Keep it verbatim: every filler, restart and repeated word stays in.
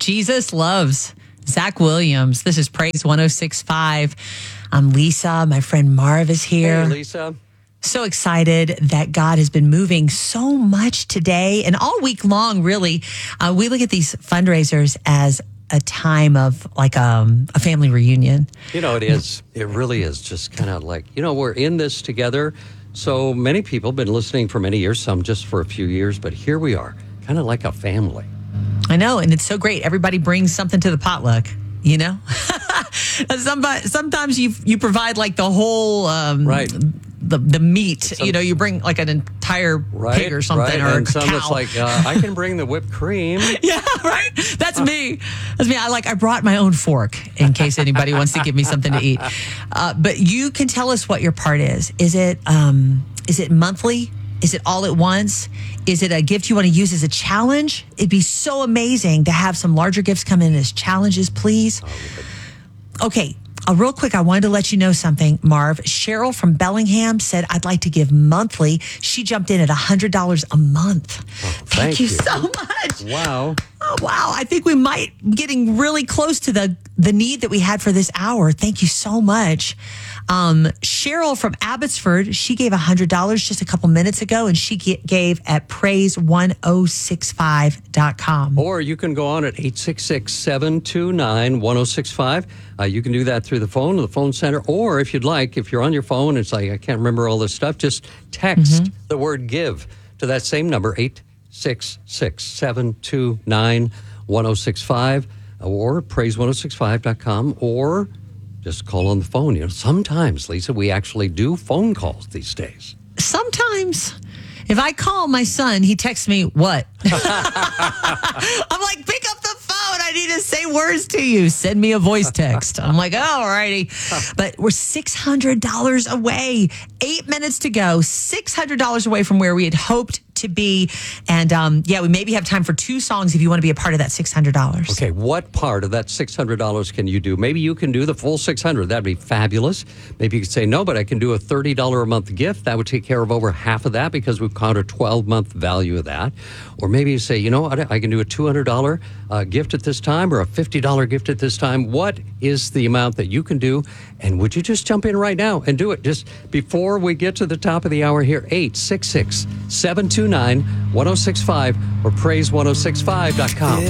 Jesus Loves. Zach Williams. This is Praise one oh six point five. I'm Lisa. My friend Marv is here. Hey, Lisa. So excited that God has been moving so much today and all week long, really. Uh, we look at these fundraisers as a time of like um, a family reunion. You know, it is. It really is just kind of like, you know, we're in this together. So many people have been listening for many years, some just for a few years, but here we are, kind of like a family. I know, and it's so great. Everybody brings something to the potluck, you know? Somebody, sometimes you you provide like the whole... Um, right. The, the meat, Some, you know, you bring like an entire right, pig or something, right. or and a some cow. it's like, uh, I can bring the whipped cream. Yeah, right. That's me. That's me. I like. I brought my own fork in case anybody wants to give me something to eat. Uh, but you can tell us what your part is. Is it um, is it monthly? Is it all at once? Is it a gift you want to use as a challenge? It'd be so amazing to have some larger gifts come in as challenges, please. Okay. Uh, real quick, I wanted to let you know something, Marv. Cheryl from Bellingham said, I'd like to give monthly. She jumped in at one hundred dollars a month. Oh, thank, thank you, you so much. Wow. Oh, wow. I think we might be getting really close to the, the need that we had for this hour. Thank you so much. Um, Cheryl from Abbotsford, she gave one hundred dollars just a couple minutes ago, and she g- gave at praise one oh six five dot com. Or you can go on at eight six six, seven two nine, one oh six five. Uh, you can do that through the phone, the phone center, or if you'd like, if you're on your phone, it's like, I can't remember all this stuff, just text mm-hmm. the word give to that same number, eight six six, seven two nine, one oh six five, or praise one oh six five dot com, or just call on the phone. You know, sometimes, Lisa, we actually do phone calls these days. Sometimes. If I call my son, he texts me, what? I'm like, pick up the phone. I need to say words to you. Send me a voice text. I'm like, oh, all righty. But we're six hundred dollars away. Eight minutes to go. six hundred dollars away from where we had hoped to be. And um, yeah, we maybe have time for two songs if you want to be a part of that six hundred dollars. Okay, what part of that six hundred dollars can you do? Maybe you can do the full six hundred dollars. That'd be fabulous. Maybe you could say, no, but I can do a thirty dollars a month gift. That would take care of over half of that because we've caught a twelve-month value of that. Or maybe you say, you know what, I can do a two hundred dollars uh, gift at this time or a fifty dollars gift at this time. What is the amount that you can do? And would you just jump in right now and do it? Just before we get to the top of the hour here, eight six six, seven two nine, one oh six five or praise one oh six five dot com.